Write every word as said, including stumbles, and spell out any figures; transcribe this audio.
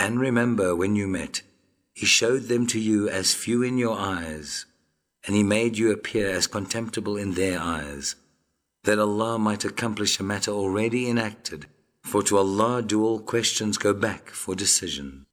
And remember when you met, He showed them to you as few in your eyes, and He made you appear as contemptible in their eyes, that Allah might accomplish a matter already enacted, for to Allah do all questions go back for decision.